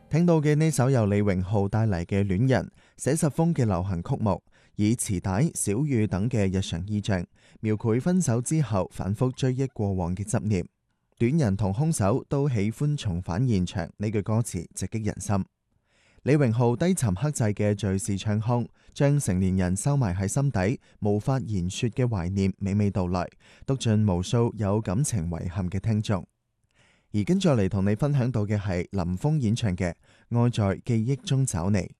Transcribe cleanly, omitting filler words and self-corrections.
聽到嘅呢首由李榮浩帶嚟嘅《戀人》，寫實風嘅流行曲目，以臍帶、小雨等嘅日常意象，描繪分手之後反覆追憶過往嘅執念。戀人同兇手都喜歡重返現場，呢句歌詞直擊人心。李榮浩低沉克制嘅敘事唱腔，將成年人收埋喺心底無法言說嘅懷念娓娓道來，讀盡無數有感情遺憾嘅聽眾。而跟住嚟同你分享到嘅係林峰演唱嘅《愛在記憶中找你》。